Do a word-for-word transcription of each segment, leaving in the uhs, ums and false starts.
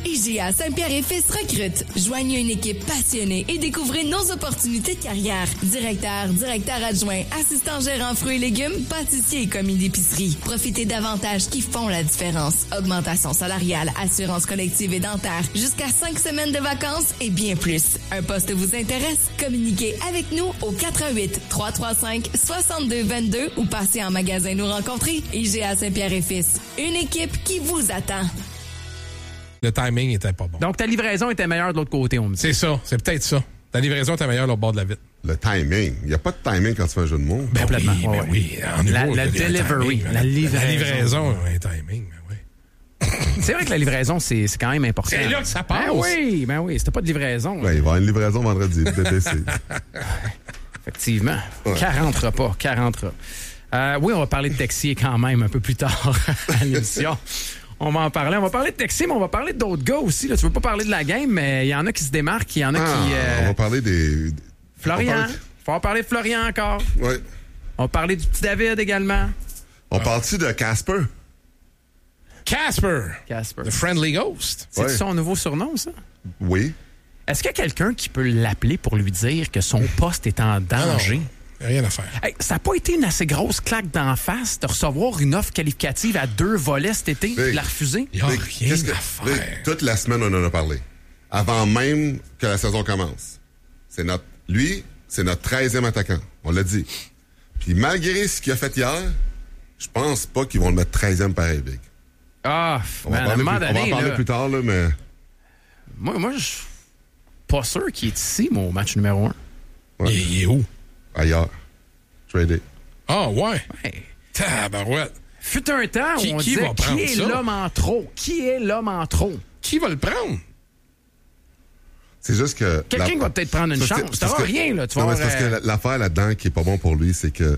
I G A Saint-Pierre et Fils recrute. Joignez une équipe passionnée et découvrez nos opportunités de carrière. Directeur, directeur adjoint, assistant gérant fruits et légumes, pâtissier et commis d'épicerie. Profitez d'avantages qui font la différence. Augmentation salariale, assurance collective et dentaire, jusqu'à cinq semaines de vacances et bien plus. Un poste vous intéresse? Communiquez avec nous au quatre un huit, trois trois cinq, six deux deux deux ou passez en magasin nous rencontrer. I G A Saint-Pierre et Fils. Une équipe qui vous attend. Le timing était pas bon. Donc, ta livraison était meilleure de l'autre côté, on me dit. C'est ça, c'est peut-être ça. Ta livraison était meilleure au bord de la vitre. Le timing. Il n'y a pas de timing quand tu fais un jeu de mots. Ben Complètement. oui, ben ouais. oui. En La, humour, la il y a un delivery, timing, la livraison. La livraison, un timing, ben oui. C'est vrai que la livraison, c'est, c'est quand même important. C'est là que ça passe. Ben oui, ben oui. C'était pas de livraison. Ben, il va y avoir une livraison vendredi. B T C. Effectivement. Ouais. quarante repas, quarante repas. Euh, oui, on va parler de Texier quand même un peu plus tard à l'émission. On va en parler. On va parler de Texier, mais on va parler d'autres gars aussi. Là. Tu veux pas parler de la game, mais il y en a qui se démarquent, il y en a Ah, qui... Euh... On va parler des... Florian. On parle... Faut en parler de Florian encore. Oui. On va parler du petit David également. On parle-tu de Casper? Casper. Casper. The Friendly Ghost. C'est Ouais. son nouveau surnom, ça? Oui. Est-ce qu'il y a quelqu'un qui peut l'appeler pour lui dire que son poste est en danger? Ah non, rien à faire. Hey, ça n'a pas été une assez grosse claque d'en face de recevoir une offre qualificative à deux volets cet été et de la refuser? Il n'y a Rick, rien qu'est-ce que- à faire. Rick, toute la semaine, on en a parlé. Avant même que la saison commence. C'est notre... Lui, c'est notre treizième attaquant. On l'a dit. Puis malgré ce qu'il a fait hier, je pense pas qu'ils vont le mettre treizième pareil, Big. Ah, On va, man, à un parler moment plus, on va en donné, parler là, plus tard, là, mais... moi, moi je suis pas sûr qu'il est ici, mon match numéro un. Ouais. Il, il est où? Ailleurs. Tradé. Ah, ouais. Ouais. Tabarouette. Fut un temps où Qui- on qui disait va prendre qui est ça? l'homme en trop? Qui est l'homme en trop? Qui va le prendre? C'est juste que... Quelqu'un la- va peut-être prendre une Ça, c'est- chance. c'est Ça va parce que- rien, là. Tu non, vas mais c'est voir, parce euh, que l'affaire là-dedans qui est pas bon pour lui, c'est que...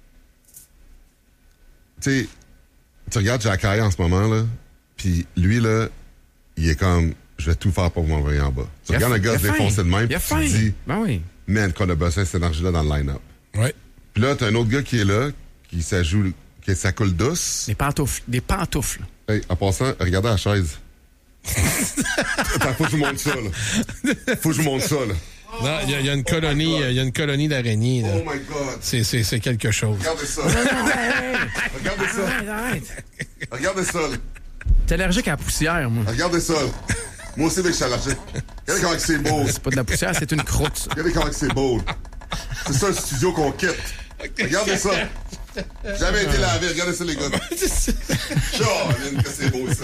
Tu sais, tu regardes Jacques en ce moment, là, puis lui, là, il est comme... Je vais tout faire pour m'envoyer en bas. Tu il a regardes un faim, gars il se a faim. défoncer de même, Il a puis tu faim. te dis... Ben oui. Man, qu'on a besoin de cette énergie-là dans le line-up. Oui. Puis là, t'as un autre gars qui est là, qui s'ajoute... que ça coule douce. Des pantoufles. Des pantoufles. Hey, en passant, regardez la chaise. Attends, faut que je vous montre ça, là. Faut que je vous montre ça, là. Non, il y, a- il y a une colonie, il y a une colonie d'araignées, là. Oh my God. C'est, c'est, c'est quelque chose. Regardez ça. Regardez ça. Arrête, arrête. Regardez ça, là. T'es allergique à la poussière, moi. Regardez ça, là. Moi aussi, mais je suis allergique. Regardez comment c'est beau. C'est pas de la poussière, c'est une croûte, ça. Regardez comment c'est beau. C'est ça le studio qu'on quitte. Regardez ça. Jamais été lavé. Regardez ça, les gars. Charline, que c'est beau, ça.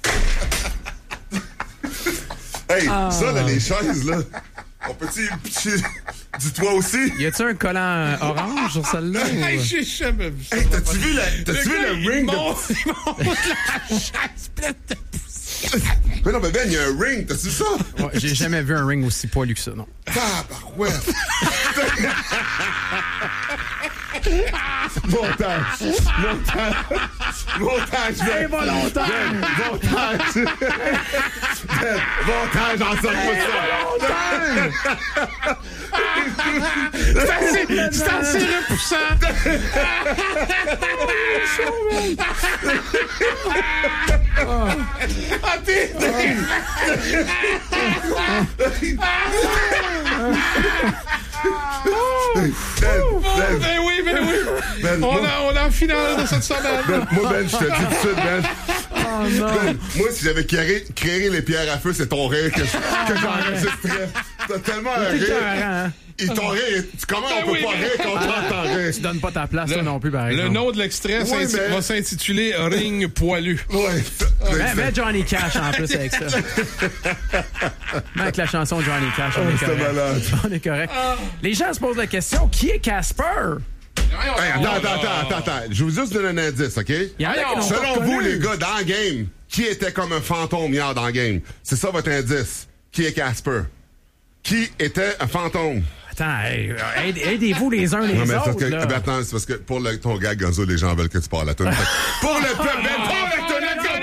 Hey, ça, là, les chaises, là. On peut-tu pitcher du toit aussi? Y a-tu un collant euh, orange sur celle-là? Hey, ou... j'ai jamais vu ça. Hey, t'as-tu vu, la, t'as-tu vu gars, le il ring de... monte, il monte la chaise pleine de poussière. Mais non, mais Ben, il y a un ring. T'as-tu vu ça? Ouais, j'ai jamais vu un ring aussi poilu que ça, non. Tabarouette. Montage. Montage. Montage. Ben. Involontaire! Ben, montage. Ben, montage, en sorte C'est assez, c'est assez repoussant. Ah, t'es... Ben, Ben, Ben oui, ben oui. Ben, On moi- a, on a en finale de cette semaine. Ben, moi, Ben, je te dis tout de suite, Ben. Ben, moi, si j'avais créé, créé les pierres à feu, c'est ton rire que, je- que j'enregistrais. T'as tellement un rire. hein? Et ton rire, tu- comment on Ben peut oui, pas mais- rire quand on entend rire? Tu donnes pas ta place, toi non plus, par exemple. Le nom de l'extrait Oui, s'inti- mais- va s'intituler Ring poilu. Ouais. Mets, mets Johnny Cash en plus avec ça. Mets avec la chanson Johnny Cash, on Oh, est c'est correct. malade. On est correct. Les gens se posent la question, qui est Casper? Hey, attends, attends, attends, attends, attends. Je vais vous juste donner un indice, OK? Il y en a qui l'ont pas Selon vous, reconnu. les gars, dans le game, qui était comme un fantôme hier dans le game? C'est ça votre indice. Qui est Casper? Qui était un fantôme? Attends, hey, euh, aide- aidez-vous les uns les Non, mais c'est parce autres, que, là. ben, attends, c'est parce que pour le, ton gag, Gonzo, les gens veulent que tu parles à toi. Pour le peuple, ben,